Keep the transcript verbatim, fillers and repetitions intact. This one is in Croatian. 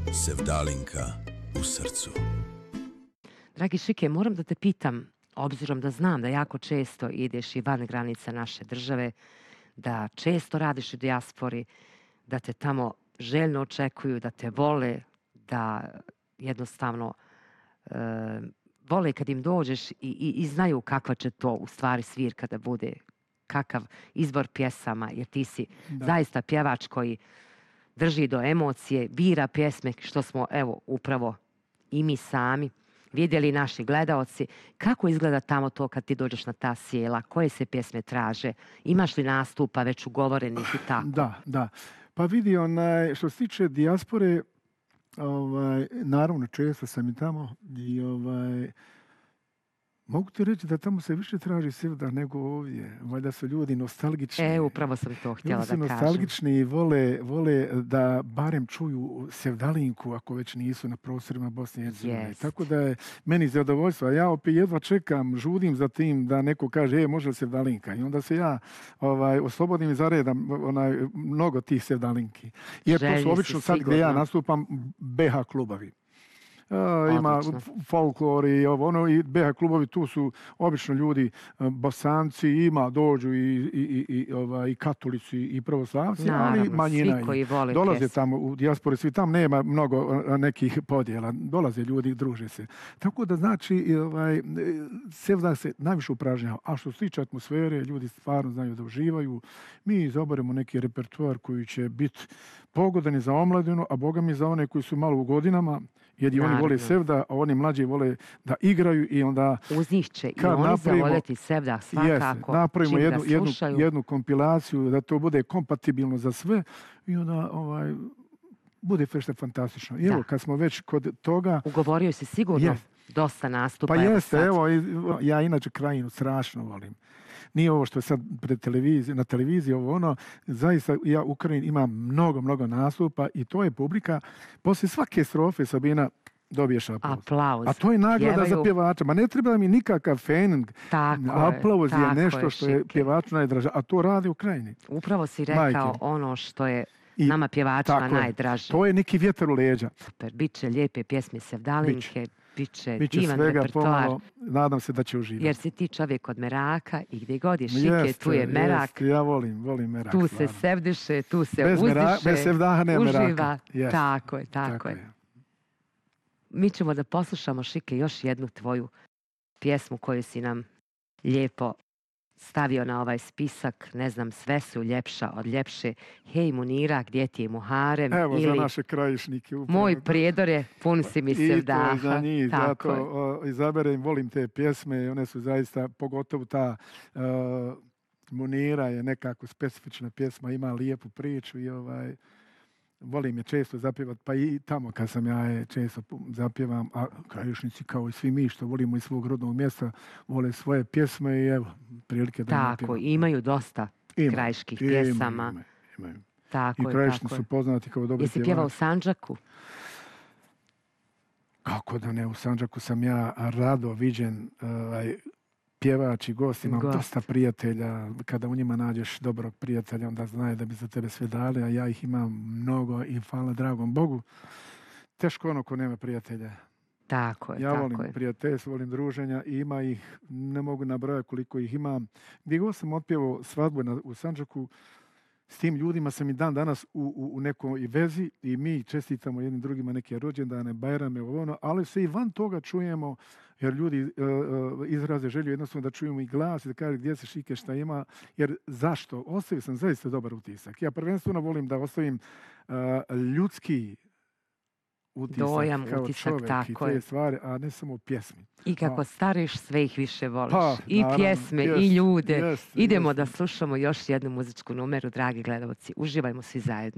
Sevdalinka u srcu. Dragi Šike, moram da te pitam, obzirom da znam da jako često ideš i van granica naše države, da često radiš u dijaspori, da te tamo željno očekuju, da te vole, da jednostavno e, vole kad im dođeš i, i, i znaju kakva će to u stvari svirka da bude, kakav izbor pjesama, jer ti si da. zaista pjevač koji drži do emocije, bira pjesme, što smo evo upravo i mi sami vidjeli, naši gledaoci. Kako izgleda tamo to kad ti dođeš na ta sjela? Koje se pjesme traže? Imaš li nastupa već ugovorenih i tako? Da, da. Pa vidi, onaj, što se tiče dijaspore, ovaj, naravno često sam i tamo i ovaj, mogu ti reći da tamo se više traži sevda nego ovdje. Valjda su ljudi nostalgični. E, upravo sam to htjela da kažem. Ljudi su nostalgični i vole, vole da barem čuju sevdalinku ako već nisu na prostorima Bosne i Hercegovine. Yes. Tako da je meni zadovoljstvo. Ja opet jedva čekam, žudim za tim da neko kaže, e, može li sevdalinka? I onda se ja ovaj, oslobodim i zaredam onaj, mnogo tih sevdalinki. Jer to su obično sad gdje ja nastupam be ha klubovi. Uh, ima folklor i ovo, ono, i be ha klubovi, tu su obično ljudi, uh, Bosanci, ima, dođu i, i, i, ovaj, i katolici i pravoslavci, naravno, ali manjina. Svi koji vole dolaze pjesmu. tamo u dijaspori, svi tam nema mnogo uh, nekih podjela, dolaze ljudi, druže se. Tako da znači, ovaj, sevda se najviše upražnjava, a što se tiče atmosfere, ljudi stvarno znaju da uživaju. Mi izaberemo neki repertoar koji će biti pogodan i za omladinu, a boga mi za one koji su malo u godinama, jer i oni vole sevda, a oni mlađi vole da igraju i onda... Uz njih će i oni zavoljeti sevda svakako. Yes, napravimo jednu, jednu, jednu kompilaciju da to bude kompatibilno za sve i onda ovaj, bude fešta fantastično. I evo, kad smo već kod toga... Ugovorio si sigurno yes. dosta nastupa. Pa jeste, evo, ja inače Krajinu strašno volim. Nije ovo što je sad pred televiziji, na televiziji, ovo ono, zaista ja u Ukrajini imam mnogo, mnogo nastupa i to je publika. Poslije svake strofe Sabina dobiješ aplauz. Aplauz. A to je nagrada Pjevaju... za pjevača. Ma ne treba mi nikakav fening. Aplauz je, je nešto je, što je pjevaču najdraže. A to radi u Ukrajini. Upravo si rekao Majke. ono što je I, nama pjevačima najdraže. To je neki vjetar u leđa. Super, bit će lijepe pjesme sevdalinke. Biće. Biće, Biće divan svega repertoar. Pomalo, nadam se da će uživati. Jer si ti čovjek od meraka i gdje god je Šike, jeste, tu je merak. Jeste, ja volim, volim merak. Tu stvarno. se sevdiše, tu se bez uzdiše, mera, bez sevdaha nema uživa. Meraka. Yes. Tako je, tako, tako je. je. Mi ćemo da poslušamo, Šike, još jednu tvoju pjesmu koju si nam lijepo stavio na ovaj spisak. Ne znam, sve su ljepša od ljepše. Hej Munira, gdje ti je Muharem? Evo, ili za naše krajišnike. Upravo. Moj prijedore, pun si mi sevdaha. I to za njih, tako zato o, izaberem, volim te pjesme. One su zaista, pogotovo ta uh, Munira je nekako specifična pjesma, ima lijepu priču i ovaj... Volim je često zapjevati, pa i tamo kad sam ja je često zapjevam, a krajišnici kao i svi mi što volimo iz svog rodnog mjesta vole svoje pjesme i evo, prilike da tako, napjevam. Imaju dosta ima, krajiških ima, pjesama. Imaju, imaju. Tako I krajišnici su je. poznati kao dobri pjevači. Jesi pjevao u Sandžaku? Kako da ne, u Sandžaku sam ja rado viđen, uh, pjevač i gost, imam gost. dosta prijatelja. Kada u njima nađeš dobrog prijatelja, onda znaju da bi za tebe sve dali, a ja ih imam mnogo i hvala dragom Bogu. Teško ono ko nema prijatelja. Tako je, ja tako volim je. prijateljstvo, volim druženja i ima ih, ne mogu nabrojati koliko ih imam. Gdje god sam otpjevao svadbu na, u Sandžaku, s tim ljudima sam i dan danas u, u, u nekoj vezi i mi čestitamo jednim drugima neke rođendane, bajrame, ono, ali se i van toga čujemo, jer ljudi uh, uh, izraze želju jednostavno da čujemo i glas i da kaže gdje se Šike šta ima, jer zašto? Ostavio sam zaista dobar utisak. Ja prvenstveno volim da ostavim uh, ljudski utisak, dojam, kao utisak, čovjek tako i te je. stvari, a ne samo pjesmi. I kako a. stariš, sve ih više voliš. Pa, I naravno, pjesme, jest, i ljude. jest, Idemo jest. da slušamo još jednu muzičku numeru, dragi gledalci. Uživajmo svi zajedno.